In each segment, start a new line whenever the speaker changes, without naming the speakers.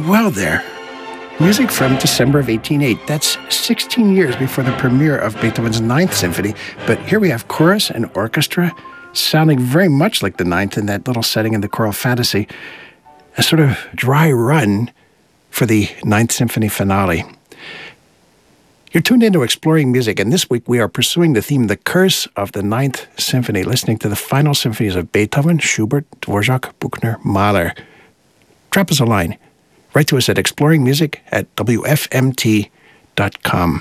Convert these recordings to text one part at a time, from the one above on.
well there. Music from December of 1808. That's 16 years before the premiere of Beethoven's Ninth Symphony. But here we have chorus and orchestra sounding very much like the Ninth in that little setting in the choral fantasy. A sort of dry run for the Ninth Symphony finale. You're tuned into Exploring Music, and this week we are pursuing the theme, The Curse of the Ninth Symphony, listening to the final symphonies of Beethoven, Schubert, Dvorak, Buchner, Mahler. Drop us a line. Write to us at exploringmusic@wfmt.com.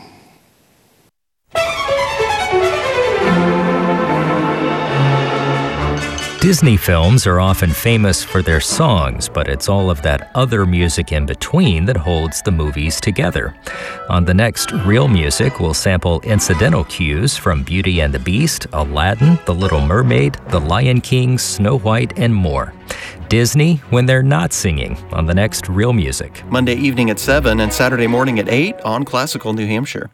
Disney films are often famous for their songs, but it's all of that other music in between that holds the movies together. On the next Real Music, we'll sample incidental cues from Beauty and the Beast, Aladdin, The Little Mermaid, The Lion King, Snow White, and more. Disney when they're not singing on the next Real Music.
Monday evening at 7 and Saturday morning at 8 on Classical New Hampshire.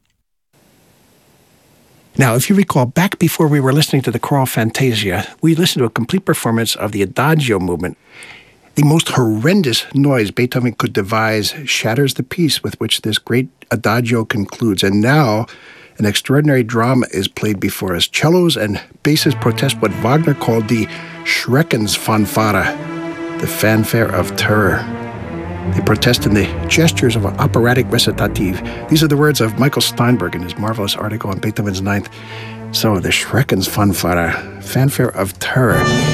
Now, if you recall, back before we were listening to the choral Fantasia, we listened to a complete performance of the Adagio movement. The most horrendous noise Beethoven could devise shatters the piece with which this great Adagio concludes. And now, an extraordinary drama is played before us. Cellos and basses protest what Wagner called the Schreckensfanfare, the fanfare of terror. They protest in the gestures of an operatic recitative. These are the words of Michael Steinberg in his marvelous article on Beethoven's Ninth. So, the Schreckensfanfare, fanfare of terror.